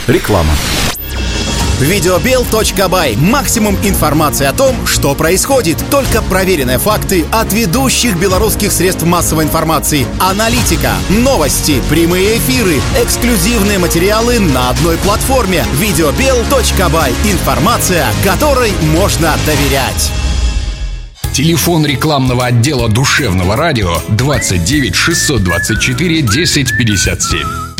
Реклама. Videobill.by. Максимум информации о том, что происходит. Только проверенные факты от ведущих белорусских средств массовой информации. Аналитика, новости, прямые эфиры, эксклюзивные материалы на одной платформе. Videobill.by. Информация, которой можно доверять. Телефон рекламного отдела душевного радио 29 624 10 57.